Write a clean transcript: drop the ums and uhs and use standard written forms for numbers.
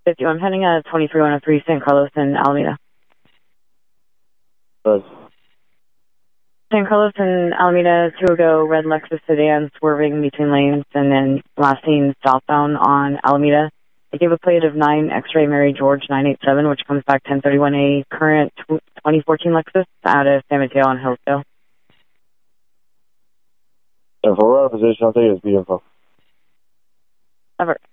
50. I'm heading at 23103 San Carlos and Alameda. Buzz. San Carlos and Alameda, 2 ago, red Lexus sedan swerving between lanes and then last seen southbound on Alameda. They gave a plate of 9 X-ray Mary George 987, which comes back 1031A, current 2014 Lexus out of San Mateo on Hillsdale. And for our position, I'll take it as B info. Ever.